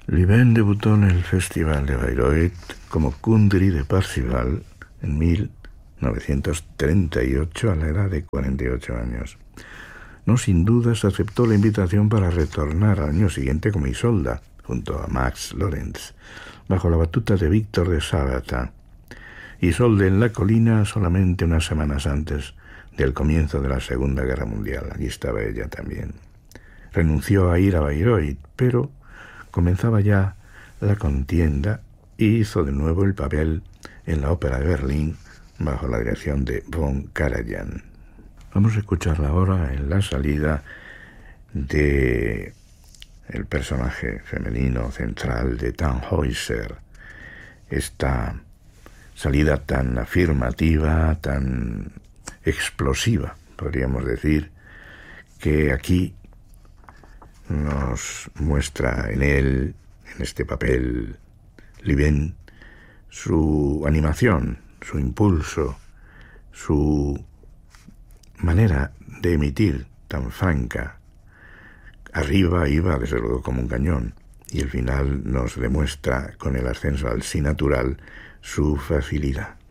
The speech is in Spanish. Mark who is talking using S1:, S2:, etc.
S1: Liven debutó en el Festival de Bayreuth como Kundry de Parzival en 1938 a la edad de 48 años. No sin dudas aceptó la invitación para retornar al año siguiente como Isolda, junto a Max Lorenz, bajo la batuta de Víctor de Sabata. Isolde en la colina solamente unas semanas antes del comienzo de la Segunda Guerra Mundial. Allí estaba ella también. Renunció a ir a Bayreuth, pero comenzaba ya la contienda y hizo de nuevo el papel en la Ópera de Berlín bajo la dirección de von Karajan. Vamos a escucharla ahora en la salida de el personaje femenino central de Tannhäuser, esta salida tan afirmativa, tan explosiva, podríamos decir, que aquí nos muestra en él, en este papel, Liven, su animación, su impulso, su manera de emitir tan franca. Arriba iba desde luego como un cañón, y el final nos demuestra con el ascenso al sí natural su facilidad.